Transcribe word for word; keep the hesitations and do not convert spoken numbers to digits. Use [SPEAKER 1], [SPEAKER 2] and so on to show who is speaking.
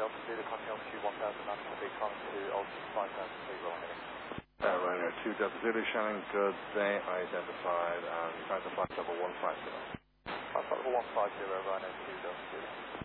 [SPEAKER 1] Delta Zulu, contact altitude one thousand nine hundred feet, climbing to altitude five thousand feet, rolling heading.
[SPEAKER 2] Uh, Ryanair two Delta Zulu, showing good day, identified, and trying to flight level one five zero.
[SPEAKER 1] Flight level one five zero, Ryanair two Delta Zulu.